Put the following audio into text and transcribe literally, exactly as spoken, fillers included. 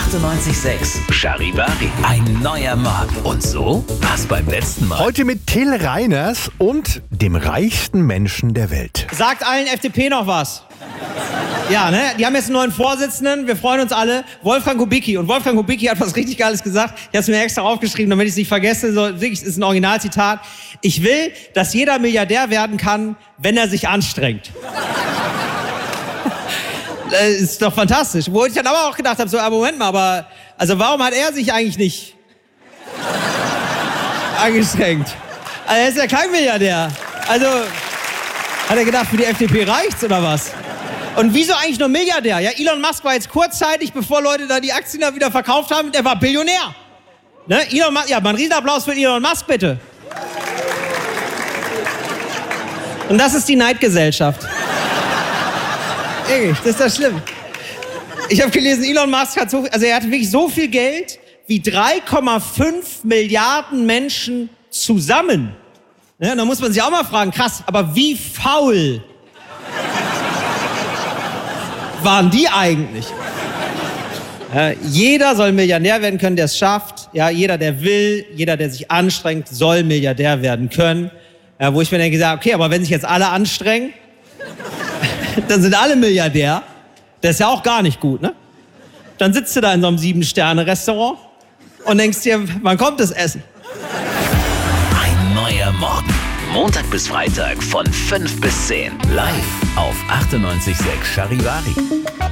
achtundneunzig Komma sechs Charivari. Ein neuer Morgen. Und so war's beim letzten Mal. Heute mit Till Reiners und dem reichsten Menschen der Welt. Sagt allen F D P noch was? Ja, ne? Die haben jetzt einen neuen Vorsitzenden. Wir freuen uns alle. Wolfgang Kubicki. Und Wolfgang Kubicki hat was richtig Geiles gesagt. Ich habe es mir extra aufgeschrieben, damit ich es nicht vergesse. So, wirklich, ist ein Originalzitat. Ich will, dass jeder Milliardär werden kann, wenn er sich anstrengt. Das ist doch fantastisch. Wo ich dann aber auch gedacht habe, so, ah, Moment mal, aber also warum hat er sich eigentlich nicht angestrengt? Also er ist ja kein Milliardär. Also hat er gedacht, für die F D P reicht's oder was? Und wieso eigentlich nur Milliardär? Ja, Elon Musk war jetzt kurzzeitig, bevor Leute da die Aktien da wieder verkauft haben, der war Billionär. Ne? Elon Musk, ja, mal einen Riesenapplaus für Elon Musk, bitte. Und das ist die Neidgesellschaft. Ehrlich, das ist das schlimm. Ich habe gelesen, Elon Musk hat so, also er hatte wirklich so viel Geld wie drei Komma fünf Milliarden Menschen zusammen. Ja, da muss man sich auch mal fragen, krass, aber wie faul waren die eigentlich? Ja, jeder soll Milliardär werden können, der es schafft. Ja, jeder, der will, jeder, der sich anstrengt, soll Milliardär werden können. Ja, wo ich mir denke, okay, aber wenn sich jetzt alle anstrengen, dann sind alle Milliardär. Das ist ja auch gar nicht gut, ne? Dann sitzt du da in so einem Sieben-Sterne-Restaurant und denkst dir, wann kommt das Essen? Ein neuer Morgen. Montag bis Freitag von fünf bis zehn. Live auf achtundneunzig Komma sechs Charivari.